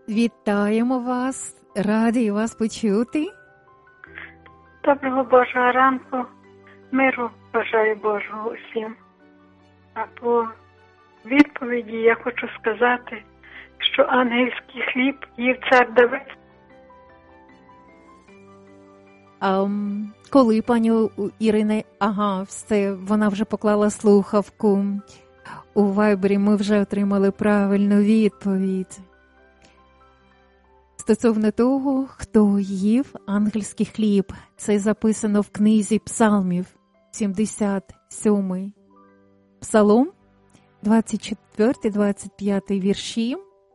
Вітаємо вас, раді вас почути. Доброго Божого ранку, миру бажаю Божого усім. А по відповіді я хочу сказати, що ангельський хліб їв цар Давид. Коли, пані Ірине, все, вона вже поклала слухавку. У Вайбері ми вже отримали правильну відповідь. Стосовно того, хто їв ангельський хліб, це записано в книзі Псалмів, 77-й. Псалом, 24-25 вірші,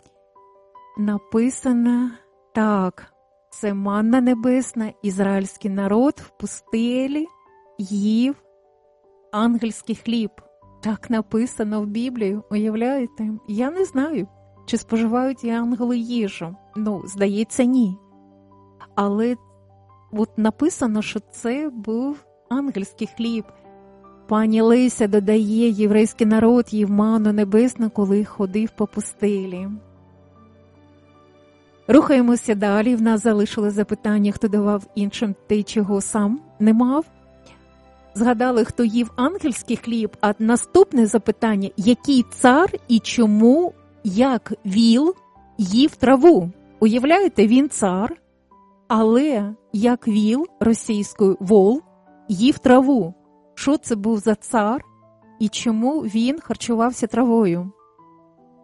написано так. Це манна небесна, ізраїльський народ в пустелі їв ангельський хліб. Так написано в Біблії, уявляєте? Я не знаю, чи споживають і ангели їжу. Здається, ні. Але от написано, що це був ангельський хліб. Пані Леся додає, єврейський народ їв манну небесну, коли ходив по пустелі. Рухаємося далі. В нас залишилось запитання, хто давав іншим те, чого сам не мав. Згадали, хто їв ангельський хліб, а наступне запитання, який цар і чому, як віл, їв траву? Уявляєте, він цар, але як віл, російською вол, їв траву. Що це був за цар і чому він харчувався травою?